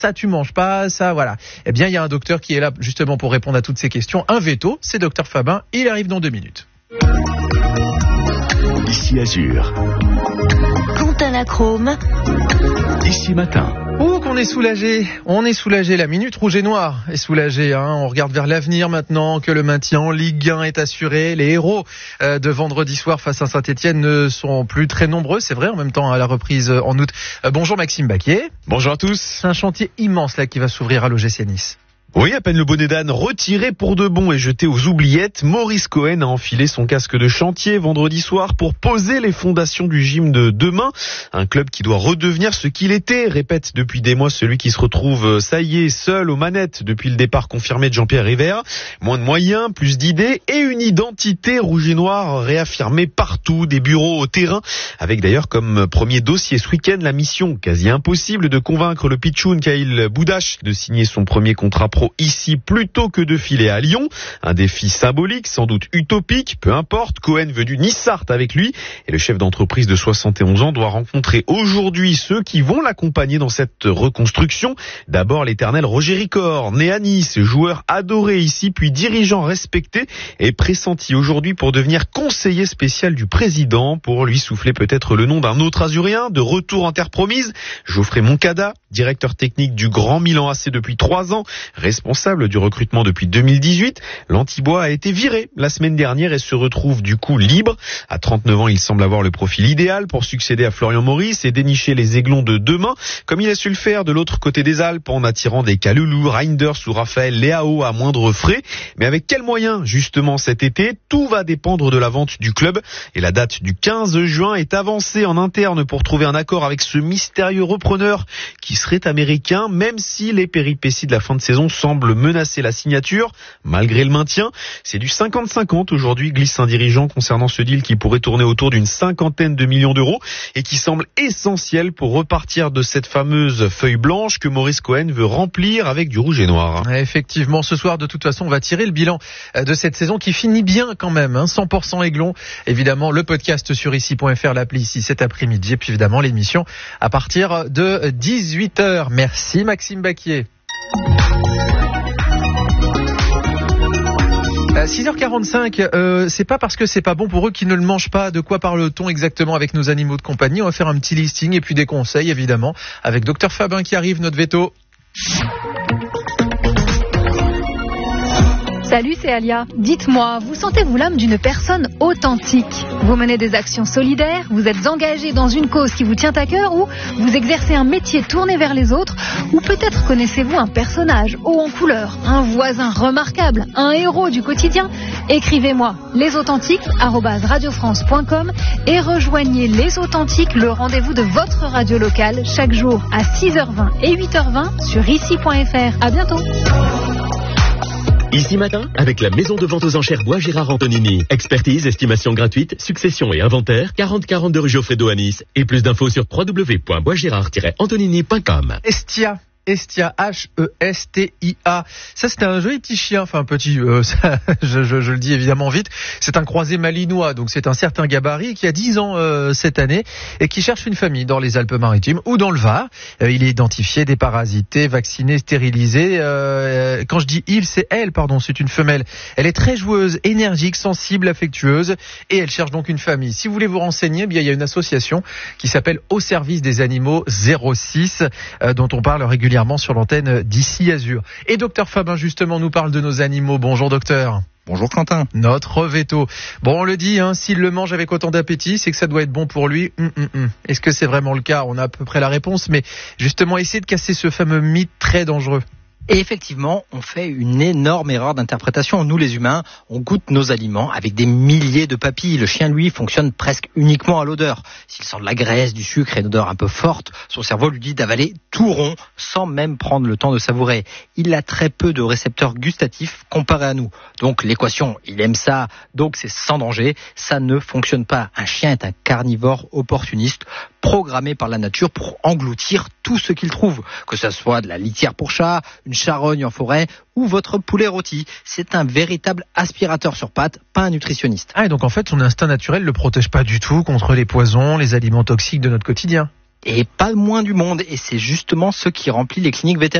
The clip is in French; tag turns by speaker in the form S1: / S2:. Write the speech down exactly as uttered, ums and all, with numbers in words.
S1: ça tu manges pas, ça voilà. Eh bien, il y a un docteur qui est là justement pour répondre à toutes ces questions. Un veto, c'est docteur Fabin, il arrive dans deux minutes.
S2: Ici Azur.
S3: Quentin Lachrome.
S2: Ici Matin.
S1: Oh, qu'on est soulagé, on est soulagé, la minute rouge et noire est soulagée, hein. On regarde vers l'avenir maintenant que le maintien en Ligue un est assuré. Les héros euh, de vendredi soir face à Saint-Etienne ne sont plus très nombreux, c'est vrai, en même temps à la reprise en août. Euh, bonjour Maxime Baquier.
S4: Bonjour à tous.
S1: C'est un chantier immense là qui va s'ouvrir à l'O G C Nice.
S4: Oui, à peine le bonnet d'âne retiré pour de bon et jeté aux oubliettes, Maurice Cohen a enfilé son casque de chantier vendredi soir pour poser les fondations du gym de demain. Un club qui doit redevenir ce qu'il était, répète depuis des mois celui qui se retrouve, ça y est, seul aux manettes depuis le départ confirmé de Jean-Pierre Rivera. Moins de moyens, plus d'idées et une identité rouge et noire réaffirmée partout, des bureaux au terrain, avec d'ailleurs comme premier dossier ce week-end la mission quasi impossible de convaincre le pitchoun Kyle Boudache de signer son premier contrat pro ici plutôt que de filer à Lyon. Un défi symbolique, sans doute utopique, peu importe. Cohen veut du Nissart avec lui et le chef d'entreprise de soixante et onze ans doit rencontrer aujourd'hui ceux qui vont l'accompagner dans cette reconstruction. D'abord l'éternel Roger Ricor, né à Nice, joueur adoré ici puis dirigeant respecté et pressenti aujourd'hui pour devenir conseiller spécial du président, pour lui souffler peut-être le nom d'un autre Azurien, de retour en terre promise, Geoffrey Moncada, directeur technique du Grand Milan A C depuis trois ans, responsable du recrutement depuis deux mille dix-huit. L'Antibois a été viré la semaine dernière et se retrouve du coup libre. À trente-neuf ans, il semble avoir le profil idéal pour succéder à Florian Maurice et dénicher les aiglons de demain, comme il a su le faire de l'autre côté des Alpes en attirant des Kalulu, Reinders ou Raphaël Leao à moindre frais. Mais avec quels moyens justement cet été? Tout va dépendre de la vente du club et la date du quinze juin est avancée en interne pour trouver un accord avec ce mystérieux repreneur qui serait américain, même si les péripéties de la fin de saison semble menacer la signature, malgré le maintien. C'est du cinquante cinquante aujourd'hui, glisse un dirigeant concernant ce deal qui pourrait tourner autour d'une cinquantaine de millions d'euros et qui semble essentiel pour repartir de cette fameuse feuille blanche que Maurice Cohen veut remplir avec du rouge et noir.
S1: Effectivement, ce soir, de toute façon, on va tirer le bilan de cette saison qui finit bien quand même, hein, cent pour cent aiglon. Évidemment, le podcast sur ici point f r, l'appli ici cet après-midi et puis évidemment l'émission à partir de dix-huit heures. Merci Maxime Baquier. six heures quarante-cinq, euh, c'est pas parce que c'est pas bon pour eux qu'ils ne le mangent pas. De quoi parle-t-on exactement avec nos animaux de compagnie? On va faire un petit listing et puis des conseils évidemment avec docteur Fabin qui arrive, notre veto.
S5: Salut, c'est Alia. Dites-moi, vous sentez-vous l'âme d'une personne authentique? Vous menez des actions solidaires, vous êtes engagé dans une cause qui vous tient à cœur ou vous exercez un métier tourné vers les autres? Ou peut-être connaissez-vous un personnage haut en couleur, un voisin remarquable, un héros du quotidien? Écrivez-moi lesauthentiques arobase radiofrance point com et rejoignez Les Authentiques, le rendez-vous de votre radio locale chaque jour à six heures vingt et huit heures vingt sur ici point f r. À bientôt.
S2: Ici Matin, avec la maison de vente aux enchères Bois Gérard Antonini. Expertise, estimation gratuite, succession et inventaire, quarante quarante-deux rue Geoffredo à Nice. Et plus d'infos sur w w w point bois gérard tiret antonini point com.
S1: Estia. Estia, H E S T I A. Ça, c'était un joli petit chien, enfin un petit, euh, ça, je, je, je le dis évidemment vite. C'est un croisé malinois, donc c'est un certain gabarit qui a dix ans euh, cette année et qui cherche une famille dans les Alpes-Maritimes ou dans le Var. Euh, il est identifié, déparasité, vacciné, stérilisé. Euh, quand je dis il, c'est elle, pardon, c'est une femelle. Elle est très joueuse, énergique, sensible, affectueuse et elle cherche donc une famille. Si vous voulez vous renseigner, eh bien il y a une association qui s'appelle Au service des animaux zéro six, euh, dont on parle régulièrement sur l'antenne d'Ici Azur. Et docteur Fabin, justement, nous parle de nos animaux. Bonjour, docteur.
S6: Bonjour Quentin.
S1: Notre veto. Bon, on le dit, hein, s'il le mange avec autant d'appétit, c'est que ça doit être bon pour lui. Hum, hum, hum. Est-ce que c'est vraiment le cas? On a à peu près la réponse, mais justement, essayez de casser ce fameux mythe très dangereux.
S6: Et effectivement, on fait une énorme erreur d'interprétation. Nous, les humains, on goûte nos aliments avec des milliers de papilles. Le chien, lui, fonctionne presque uniquement à l'odeur. S'il sent de la graisse, du sucre et une odeur un peu forte, son cerveau lui dit d'avaler tout rond sans même prendre le temps de savourer. Il a très peu de récepteurs gustatifs comparé à nous. Donc l'équation, il aime ça, donc c'est sans danger. Ça ne fonctionne pas. Un chien est un carnivore opportuniste, programmé par la nature pour engloutir tout ce qu'il trouve, que ce soit de la litière pour chat, une charogne en forêt ou votre poulet rôti. C'est un véritable aspirateur sur pattes, pas un nutritionniste.
S1: Ah, et donc en fait, son instinct naturel ne le protège pas du tout contre les poisons, les aliments toxiques de notre quotidien.
S6: et pas le moins du monde. Et c'est justement ce qui remplit les cliniques vétérinaires.